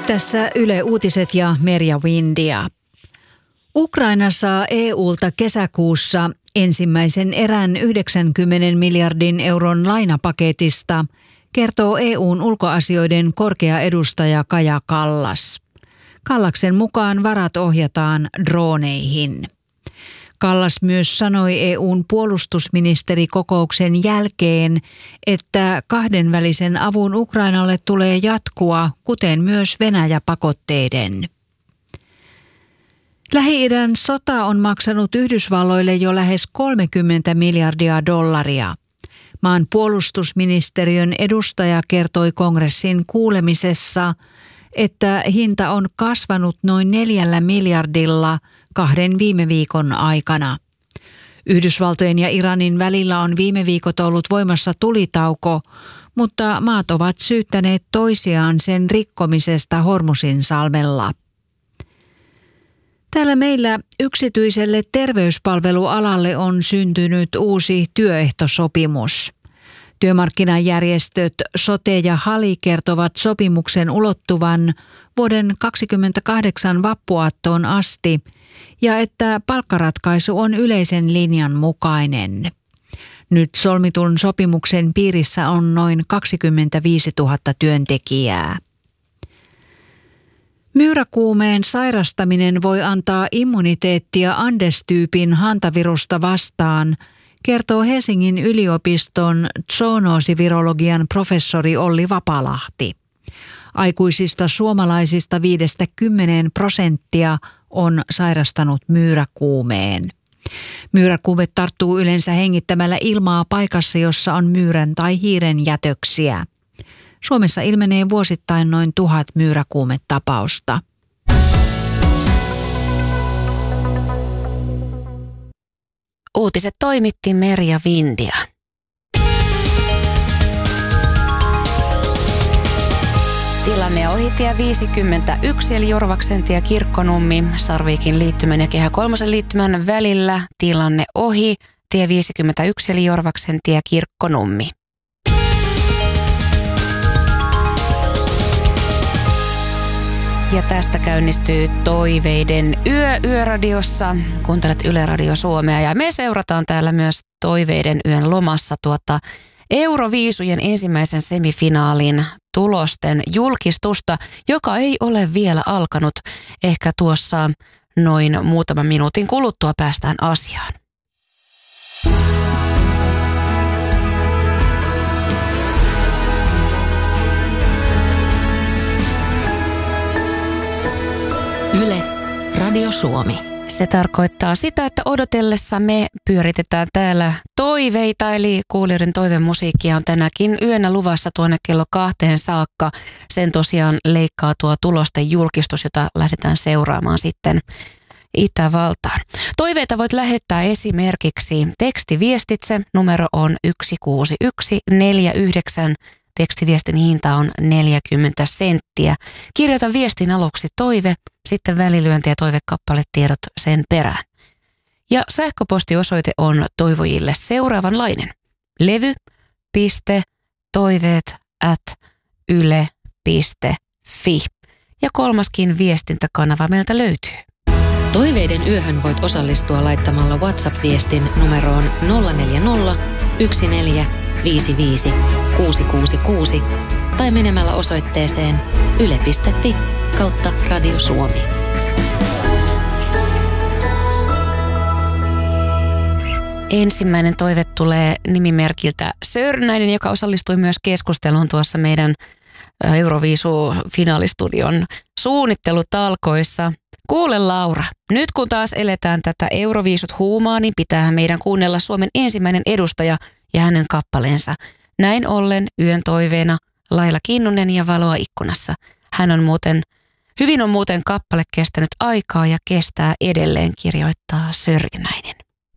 Tässä Yle Uutiset ja Merja Windia. Ukraina saa EUlta kesäkuussa ensimmäisen erän 90 miljardin euron lainapaketista, kertoo EUn ulkoasioiden korkea edustaja Kaja Kallas. Kallaksen mukaan varat ohjataan drooneihin. Kallas myös sanoi EUn puolustusministerikokouksen jälkeen, että kahdenvälisen avun Ukrainalle tulee jatkua, kuten myös Venäjä-pakotteiden. Lähi-idän sota on maksanut Yhdysvalloille jo lähes 30 miljardia dollaria. Maan puolustusministeriön edustaja kertoi kongressin kuulemisessa, että hinta on kasvanut noin 4 miljardilla 2 viime viikon aikana. Yhdysvaltojen ja Iranin välillä on viime viikot ollut voimassa tulitauko, mutta maat ovat syyttäneet toisiaan sen rikkomisesta Hormuzinsalmella. Täällä meillä yksityiselle terveyspalvelualalle on syntynyt uusi työehtosopimus. Työmarkkinajärjestöt SOTE ja HALI kertovat sopimuksen ulottuvan vuoden 2028 vappuaattoon asti ja että palkkaratkaisu on yleisen linjan mukainen. Nyt solmitun sopimuksen piirissä on noin 25 000 työntekijää. Myyräkuumeen sairastaminen voi antaa immuniteettia Andes-tyypin hantavirusta vastaan, kertoo Helsingin yliopiston zoonoosivirologian professori Olli Vapalahti. Aikuisista suomalaisista 5–10% on sairastanut myyräkuumeen. Myyräkuume tarttuu yleensä hengittämällä ilmaa paikassa, jossa on myyrän tai hiiren jätöksiä. Suomessa ilmenee vuosittain noin 1000 myyräkuumetapausta. Uutiset toimitti Merja Windia. Tilanne ohitie 51 eli Jorvaksentie Kirkkonummi, Sarviikin liittymän ja Kehä kolmosen liittymän välillä. Tilanne ohi, tie 51 eli Jorvaksentie Kirkkonummi. Ja tästä käynnistyy Toiveiden Yöradiossa. Kuuntelet Yle Radio Suomea ja me seurataan täällä myös Toiveiden yön lomassa Euroviisujen ensimmäisen semifinaalin tulosten julkistusta, joka ei ole vielä alkanut. Ehkä tuossa noin muutaman minuutin kuluttua päästään asiaan. Yle Radio Suomi. Se tarkoittaa sitä, että odotellessa me pyöritetään täällä toiveita, eli kuulijoiden toivemusiikkia on tänäkin yönä luvassa tuonne kello 2 saakka. Sen tosiaan leikkaa tuo tulosten julkistus, jota lähdetään seuraamaan sitten Itävaltaan. Toiveita voit lähettää esimerkiksi tekstiviestitse. Numero on 16149. Tekstiviestin hinta on 40 senttiä. Kirjoita viestin aluksi toive, sitten välilyönti ja toivekappaletiedot sen perään. Ja sähköpostiosoite on toivojille seuraavanlainen. levy.toiveet@yle.fi. Ja kolmaskin viestintäkanava meiltä löytyy. Toiveiden yöhön voit osallistua laittamalla WhatsApp-viestin numeroon 040 1455 666 tai menemällä osoitteeseen yle.fi/Radio Suomi. Ensimmäinen toive tulee nimimerkiltä Sörnäinen, joka osallistui myös keskusteluun tuossa meidän Euroviisu-finaalistudion suunnittelutalkoissa. Kuule Laura, nyt kun taas eletään tätä Euroviisut huumaa, niin pitää meidän kuunnella Suomen ensimmäinen edustaja ja hänen kappaleensa. Näin ollen yön toiveena Laila Kinnunen ja Valoa ikkunassa. Hyvin on muuten kappale kestänyt aikaa ja kestää edelleen, kirjoittaa Sörnäinen.